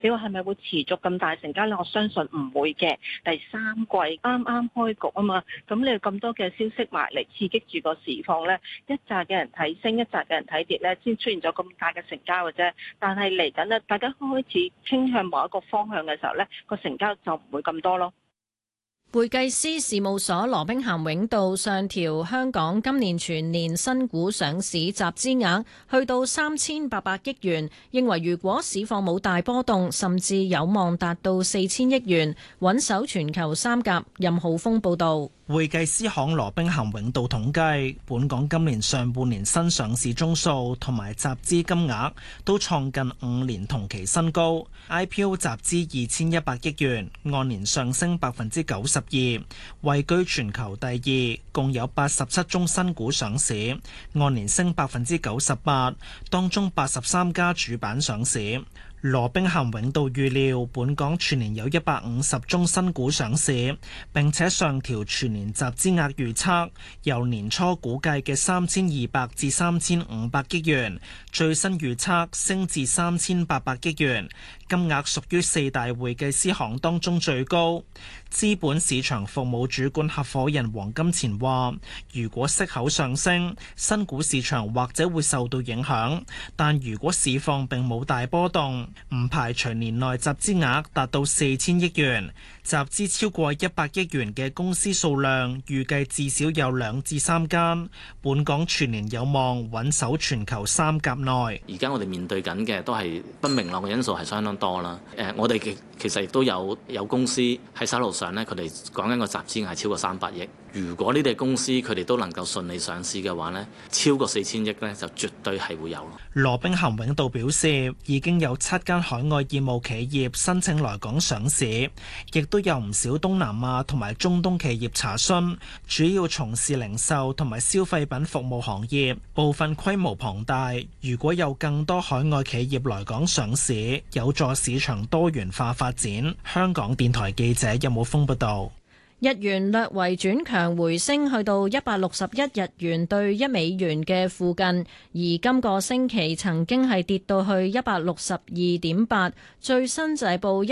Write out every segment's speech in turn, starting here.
你話係咪會持續咁大成交咧？我相信唔會嘅。第三季啱啱開局啊嘛，咁你咁多嘅消息埋嚟刺激住個市況咧，一紮嘅人睇升，一紮嘅人睇跌咧，先出現咗咁大嘅成交嘅啫。但係嚟緊咧，大家開始傾向某一個方向嘅時候咧，個成交就唔會咁多咯。 會計師事務所羅兵咸永道上調香港今年全年新股上市集資額去到3800億元，認為如果市況冇大波動，甚至有望達到4000億元，穩守全球三甲。任浩峰報導。 會計師行羅兵咸永道統計，本港今年上半年新上市宗數同埋集資金額都創近5年同期新高。IPO 集資2100億元，按年上升92%，位居全球第二，共有87宗新股上市，按年升98%，當中83家主板上市。羅兵咸永道預料本港全年有150宗新股上市，並且上調全年集資額預測，由年初估計嘅3200至3500億元，最新預測升至3800億元，金額屬於4大會計師行當中最高。資本市場服務主管合夥人黃金錢話，如果息口上升，新股市場或者會受到影響，但如果市況並冇大波動，唔排除年內集資額達到4000億元。集資超過100億元嘅公司數量，預計至少有2至3間。本港全年有望穩守全球三甲內。 而家我哋面對緊嘅都係不明朗嘅因素係相當多啦。我哋其實亦都有公司喺手路上呢，佢哋講緊個集資額係超過300億。如果呢啲公司佢哋都能夠順利上市嘅話呢，超過4000億呢，就絕對係會有咯。 羅兵咸永道表示，已經有7間海外業務企業申請來港上市，亦都有唔少東南亞同埋中東企業查詢，主要從事零售同埋消費品服務行業，部分規模龐大。如果有更多海外企業來港上市，有助市場多元化發展。香港電台記者任武峰報道。 日元略為轉強回升，去到161日元對1美元嘅附近，而今個星期曾經係跌到去162.8，最新就係報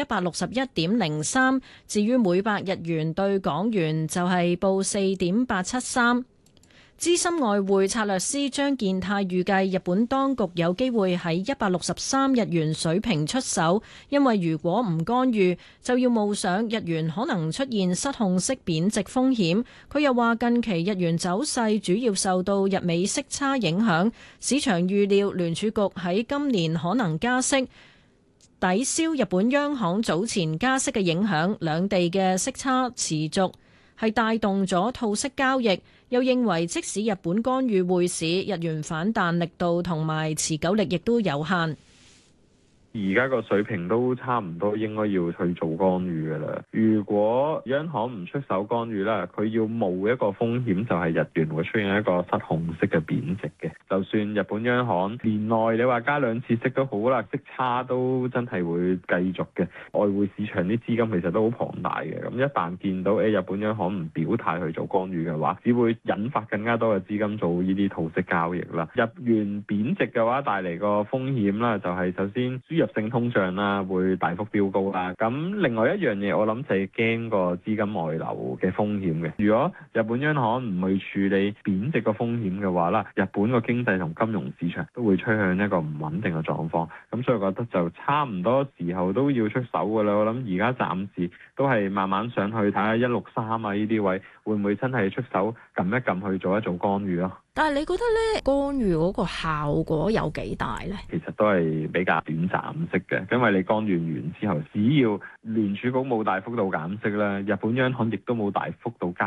161.03。至於每百日元對港元就係報4.873。資深外匯策略師張健泰預計日本當局有機會喺163日元水平出手，因為如果唔干預，就要冒上日元可能出現失控式貶值風險。佢又話近期日元走勢主要受到日美息差影響，市場預料聯儲局喺今年可能加息，抵消日本央行早前加息嘅影響，兩地嘅息差持續係帶動咗套息交易。又認為即使日本干預匯市，日元反彈力度同埋持久力亦都有限。 而家個水平都差唔多，應該要去做干預㗎啦。如果央行唔出手干預啦，佢要冒一個風險，就係日元會出現一個失控式嘅貶值嘅。就算日本央行年內你話加2次息都好啦，息差都真係會繼續嘅。外匯市場啲資金其實都好龐大嘅，咁一旦見到日本央行唔表態去做干預嘅話，只會引發更加多嘅資金做呢啲套息交易啦。日元貶值嘅話帶嚟個風險啦，就係首先輸入性通脹啦，會大幅飆高啦。咁另外一樣嘢，我諗就係驚個資金外流嘅風險嘅。如果日本央行唔去處理貶值個風險嘅話啦，日本個經濟同金融市場都會趨向一個唔穩定嘅狀況。咁所以我覺得就差唔多時候都要出手噶啦。我諗而家暫時都係慢慢上去睇下163啊呢啲位會唔會真係出手撳一撳去做一做干預咯。 但係你覺得咧，干預嗰個效果有幾大呢？ 其實都係比較短暫式嘅，因為你干預完之後，只要聯儲局冇大幅度減息啦，日本央行亦都冇大幅度加